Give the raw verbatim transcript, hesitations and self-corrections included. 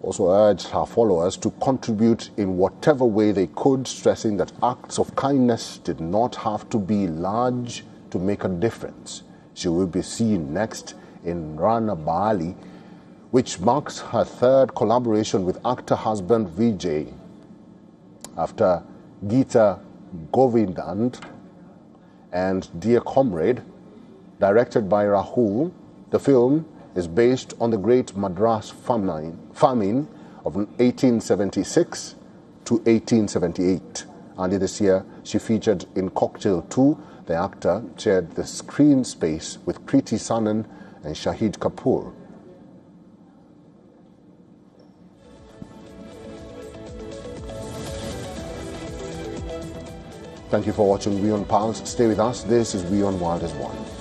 also urged her followers to contribute in whatever way they could, stressing that acts of kindness did not have to be large to make a difference. She will be seen next in Rana Bali, which marks her third collaboration with actor husband Vijay. After Geeta Govindand and Dear Comrade, directed by Rahul, the film is based on the Great Madras famine, famine of eighteen seventy-six to eighteen seventy-eight. Earlier this year, she featured in Cocktail two. The actor shared the screen space with Kriti Sanon and Shahid Kapoor. Thank you for watching WION Pulse. Stay with us. This is WION World is One.